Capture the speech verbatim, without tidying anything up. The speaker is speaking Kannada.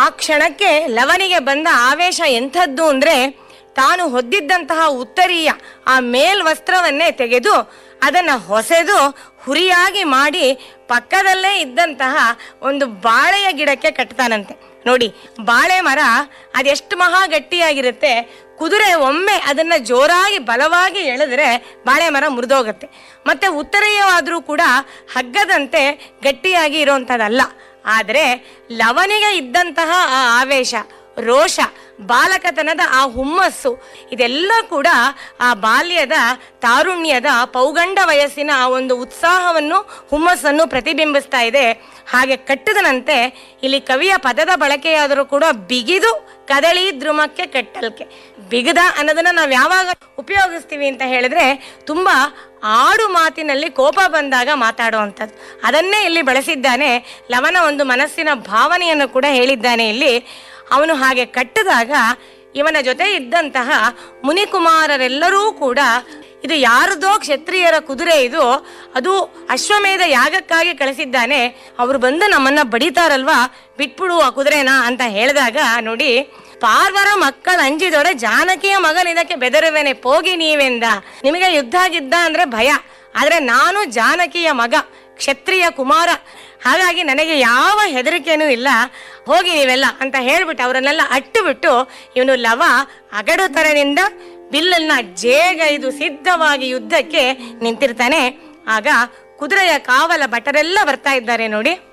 ಆ ಕ್ಷಣಕ್ಕೆ ಲವನಿಗೆ ಬಂದ ಆವೇಶ ಎಂಥದ್ದು ಅಂದ್ರೆ, ತಾನು ಹೊದ್ದಿದ್ದಂತಹ ಉತ್ತರೀಯ ಆ ಮೇಲ್ವಸ್ತ್ರವನ್ನೇ ತೆಗೆದು ಅದನ್ನ ಹೊಸೆದು ಹುರಿಯಾಗಿ ಮಾಡಿ ಪಕ್ಕದಲ್ಲೇ ಇದ್ದಂತಹ ಒಂದು ಬಾಳೆಯ ಗಿಡಕ್ಕೆ ಕಟ್ತಾನಂತೆ. ನೋಡಿ, ಬಾಳೆ ಮರ ಅದೆಷ್ಟು ಮಹಾ ಗಟ್ಟಿಯಾಗಿರುತ್ತೆ. ಕುದುರೆ ಒಮ್ಮೆ ಅದನ್ನ ಜೋರಾಗಿ ಬಲವಾಗಿ ಎಳೆದ್ರೆ ಬಾಳೆ ಮರ ಮುರಿದೋಗತ್ತೆ. ಮತ್ತೆ ಉತ್ತರೀಯವಾದ್ರೂ ಕೂಡ ಹಗ್ಗದಂತೆ ಗಟ್ಟಿಯಾಗಿ ಇರುವಂತಹದ್ದಲ್ಲ. ಆದರೆ ಲವನಿಗೆ ಇದ್ದಂತಹ ಆ ಆವೇಶ, ರೋಷ, ಬಾಲಕತನದ ಆ ಹುಮ್ಮಸ್ಸು, ಇದೆಲ್ಲ ಕೂಡ ಆ ಬಾಲ್ಯದ ತಾರುಣ್ಯದ ಪೌಗಂಡ ವಯಸ್ಸಿನ ಆ ಒಂದು ಉತ್ಸಾಹವನ್ನು, ಹುಮ್ಮಸ್ಸನ್ನು ಪ್ರತಿಬಿಂಬಿಸ್ತಾ ಇದೆ. ಹಾಗೆ ಕಟ್ಟದನಂತೆ ಇಲ್ಲಿ ಕವಿಯ ಪದದ ಬಳಕೆಯಾದರೂ ಕೂಡ ಬಿಗಿದು ಕದಳಿ ದ್ರುಮಕ್ಕೆ ಕಟ್ಟಲ್ಕೆ. ಬಿಗದ ಅನ್ನೋದನ್ನ ನಾವು ಯಾವಾಗ ಉಪಯೋಗಿಸ್ತೀವಿ ಅಂತ ಹೇಳಿದ್ರೆ, ತುಂಬಾ ಆಡು ಮಾತಿನಲ್ಲಿ ಕೋಪ ಬಂದಾಗ ಮಾತಾಡುವಂಥದ್ದು. ಅದನ್ನೇ ಇಲ್ಲಿ ಬಳಸಿದ್ದಾನೆ. ಲವನ ಒಂದು ಮನಸ್ಸಿನ ಭಾವನೆಯನ್ನು ಕೂಡ ಹೇಳಿದ್ದಾನೆ ಇಲ್ಲಿ. ಅವನು ಹಾಗೆ ಕಟ್ಟಿದಾಗ ಇವನ ಜೊತೆ ಇದ್ದಂತಹ ಮುನಿಕುಮಾರರೆಲ್ಲರೂ ಕೂಡ, ಇದು ಯಾರದೋ ಕ್ಷತ್ರಿಯರ ಕುದುರೆ, ಇದು ಅದು ಅಶ್ವಮೇಧ ಯಾಗಕ್ಕಾಗಿ ಕಳಿಸಿದ್ದಾನೆ, ಅವರು ಬಂದು ನಮ್ಮನ್ನ ಬಡಿತಾರಲ್ವಾ, ಬಿಟ್ಬಿಡು ಆ ಕುದುರೆನ ಅಂತ ಹೇಳಿದಾಗ ನೋಡಿ, ಪಾರ್ವರ ಮಕ್ಕಳ ಅಂಜಿದೊಡೆ ಜಾನಕಿಯ ಮಗನ ಇದಕ್ಕೆ ಬೆದರುವೆನೆ ಪೋಗಿ ನೀವೆಂದ. ನಿಮಗೆ ಯುದ್ಧ ಗಿದ್ದ ಅಂದ್ರೆ ಭಯ, ಆದ್ರೆ ನಾನು ಜಾನಕಿಯ ಮಗ, ಕ್ಷತ್ರಿಯ ಕುಮಾರ, ಹಾಗಾಗಿ ನನಗೆ ಯಾವ ಹೆದರಿಕೆನೂ ಇಲ್ಲ, ಹೋಗಿ ನೀವೆಲ್ಲ ಅಂತ ಹೇಳ್ಬಿಟ್ಟು ಅವರನ್ನೆಲ್ಲ ಅಟ್ಟು ಬಿಟ್ಟು ಇವನು ಲವ ಅಗಡು ತರನಿಂದ ಬಿಲ್ಲನ್ನ ಜೇಗೈದು ಸಿದ್ಧವಾಗಿ ಯುದ್ಧಕ್ಕೆ ನಿಂತಿರ್ತಾನೆ. ಆಗ ಕುದುರೆಯ ಕಾವಲ ಭಟರೆಲ್ಲ ಬರ್ತಾ ಇದ್ದಾರೆ ನೋಡಿ.